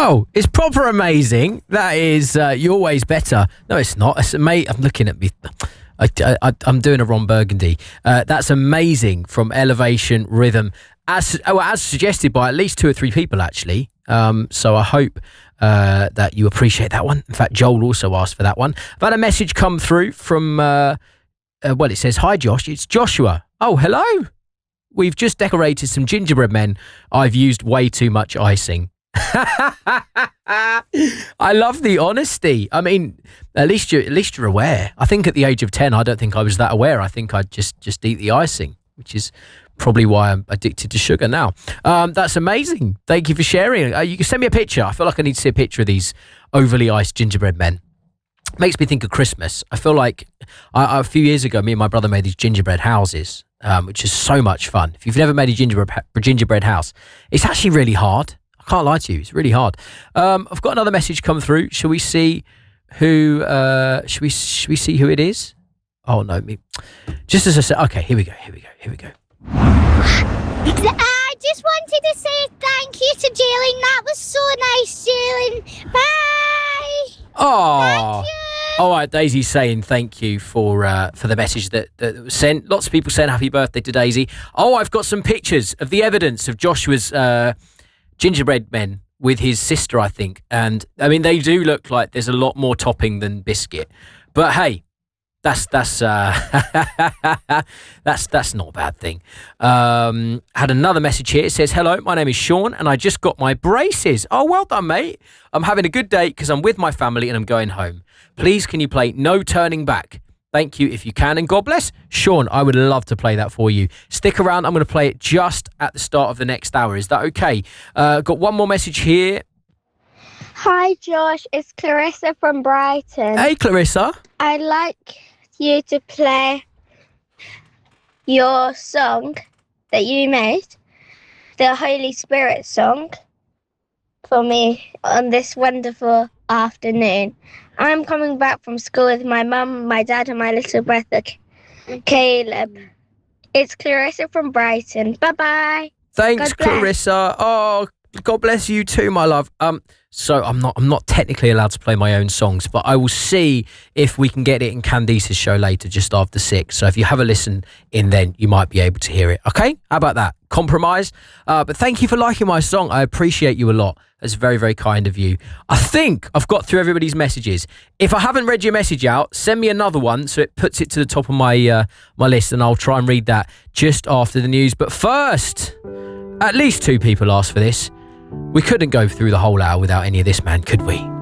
Oh, it's proper amazing. That is, you're always better. No, it's not. It's amazing. I'm looking at me. I'm doing a Ron Burgundy. That's amazing from Elevation Rhythm, as suggested by at least 2 or 3 people, actually. So I hope that you appreciate that one. In fact, Joel also asked for that one. I've had a message come through from, it says, "Hi, Josh. It's Joshua." Oh, hello. We've just decorated some gingerbread men. I've used way too much icing. I love the honesty. I mean, at least you're aware. I think at the age of 10, I don't think I was that aware. I think I'd just eat the icing, which is probably why I'm addicted to sugar now. That's amazing. Thank you for sharing. You can send me a picture. I feel like I need to see a picture of these overly iced gingerbread men. Makes me think of Christmas. I feel like a few years ago, me and my brother made these gingerbread houses, which is so much fun. If you've never made a gingerbread house, it's actually really hard. I can't lie to you, it's really hard. I've got another message come through. Shall we see who? Should we see who it is? Oh no, me. Just as I said. Okay, here we go. I just wanted to say thank you to Jalen. That was so nice, Jalen. Bye. Oh, thank you. All right, Daisy's saying thank you for the message that was sent. Lots of people saying happy birthday to Daisy. Oh, I've got some pictures of the evidence of Joshua's gingerbread men with his sister, I think. And I mean, they do look like there's a lot more topping than biscuit. But hey, that's that's not a bad thing. Had another message here. It says, "Hello, my name is Sean and I just got my braces." Oh, well done, mate. I'm having a good day because I'm with my family and I'm going home. Please, can you play No Turning Back? Thank you if you can, and God bless. Sean, I would love to play that for you. Stick around. I'm going to play it just at the start of the next hour. Is that okay? Got one more message here. Hi, Josh. It's Clarissa from Brighton. Hey, Clarissa. I'd like you to play your song that you made, the Holy Spirit song, for me on this wonderful afternoon. I'm coming back from school with my mum, my dad, and my little brother, Caleb. It's Clarissa from Brighton. Bye-bye. Thanks, Clarissa. Oh, God bless you too, my love. So I'm not technically allowed to play my own songs, but I will see if we can get it in Candice's show later, just after 6. So if you have a listen in then, you might be able to hear it. Okay? How about that? Compromise. But thank you for liking my song. I appreciate you a lot. That's very, very kind of you. I think I've got through everybody's messages. If I haven't read your message out, send me another one so it puts it to the top of my my list, and I'll try and read that just after the news. But first, at least 2 people asked for this. We couldn't go through the whole hour without any of this, man, could we?